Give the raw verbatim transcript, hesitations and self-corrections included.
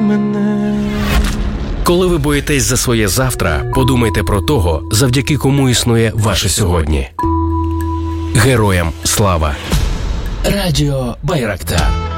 мене. Коли ви боїтесь за своє завтра, подумайте про того, завдяки кому існує ваше сьогодні. Героям слава! Радіо Байрактар.